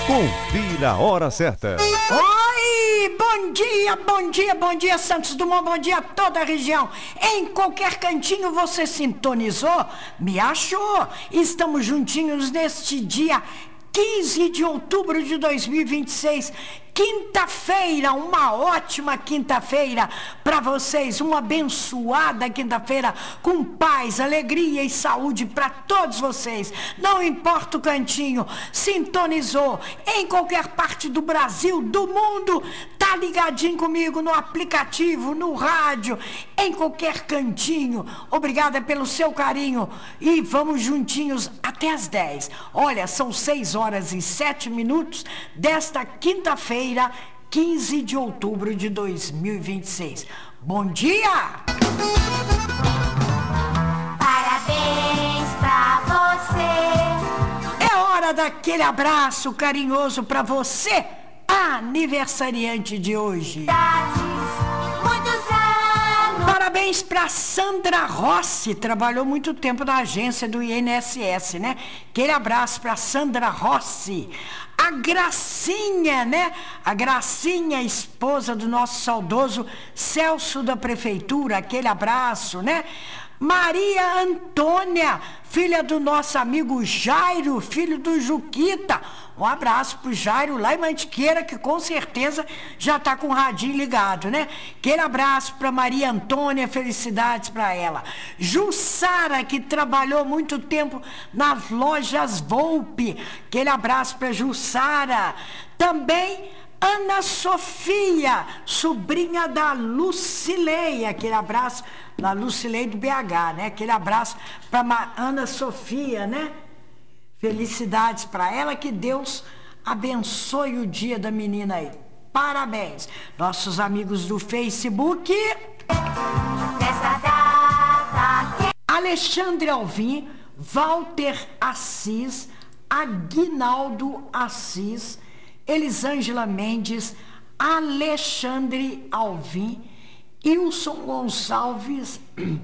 Confira a hora certa. Oi, bom dia Santos Dumont, bom dia a toda a região. Em qualquer cantinho você sintonizou, me achou. Estamos juntinhos neste dia 15 de outubro de 2026, quinta-feira, uma ótima quinta-feira para vocês, uma abençoada quinta-feira com paz, alegria e saúde para todos vocês. Não importa o cantinho, sintonizou em qualquer parte do Brasil, do mundo, tá ligadinho comigo no aplicativo, no rádio, em qualquer cantinho. Obrigada pelo seu carinho e vamos juntinhos até as 10. Olha, são 6h07 desta quinta-feira, 15 de outubro de 2026. Bom dia! Parabéns pra você. É hora daquele abraço carinhoso pra você, aniversariante de hoje. Muitos anos. Parabéns pra Sandra Rossi, trabalhou muito tempo na agência do INSS, né? Aquele abraço pra Sandra Rossi. A Gracinha, né? A Gracinha, esposa do nosso saudoso Celso da Prefeitura, aquele abraço, né? Maria Antônia, filha do nosso amigo Jairo, filho do Juquita. Um abraço pro Jairo lá em Mantiqueira, que com certeza já tá com o radinho ligado, né? Aquele abraço pra Maria Antônia, felicidades pra ela. Jussara, que trabalhou muito tempo nas lojas Volpe. Aquele abraço pra Jussara. Também Ana Sofia, sobrinha da Lucilei, aquele abraço da Lucilei do BH, né? Aquele abraço para Ana Sofia, né? Felicidades para ela, que Deus abençoe o dia da menina aí. Parabéns. Nossos amigos do Facebook. Nessa data. Alexandre Alvim, Walter Assis, Aguinaldo Assis, Elisângela Mendes, Alexandre Alvim, Wilson Gonçalves,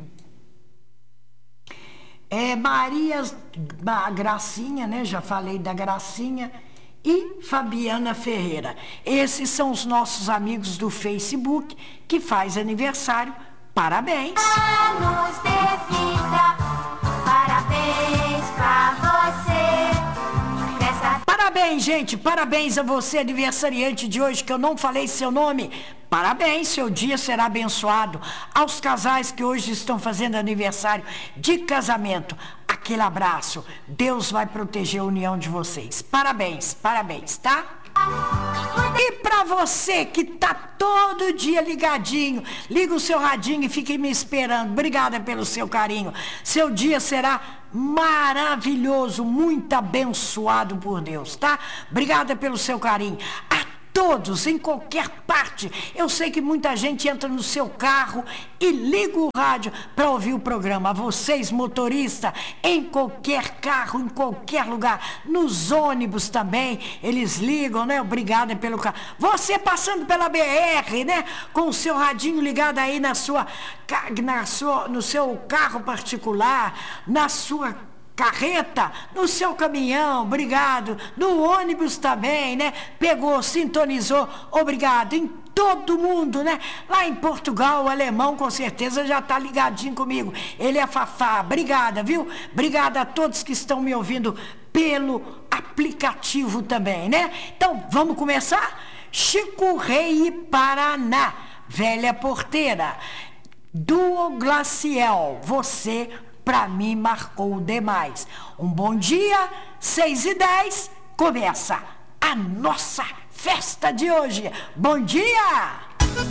Maria Gracinha, né? Já falei da Gracinha, e Fabiana Ferreira. Esses são os nossos amigos do Facebook que faz aniversário. Parabéns! Anos de vida. Parabéns pra você. Nessa Parabéns, gente, parabéns a você, aniversariante de hoje, que eu não falei seu nome. Parabéns, seu dia será abençoado. Aos casais que hoje estão fazendo aniversário de casamento, aquele abraço. Deus vai proteger a união de vocês. Parabéns, parabéns, tá? E pra você que tá todo dia ligadinho, liga o seu radinho e fique me esperando. Obrigada pelo seu carinho. Seu dia será maravilhoso, muito abençoado por Deus, tá? Obrigada pelo seu carinho. A todos, em qualquer parte. Eu sei que muita gente entra no seu carro e liga o rádio para ouvir o programa. Vocês, motorista, em qualquer carro, em qualquer lugar, nos ônibus também, eles ligam, né? Obrigada pelo carro. Você passando pela BR, né? Com o seu radinho ligado aí no seu carro particular, na sua carreta, no seu caminhão, obrigado, no ônibus também, né? Pegou, sintonizou, obrigado, em todo mundo, né? Lá em Portugal, o alemão com certeza já tá ligadinho comigo, ele é Fafá, obrigada, viu? Obrigada a todos que estão me ouvindo pelo aplicativo também, né? Então, vamos começar? Chico Rei e Paraná, Velha Porteira, Duo Glaciel, você pra mim marcou demais. Um bom dia, 6h10, começa a nossa festa de hoje. Bom dia!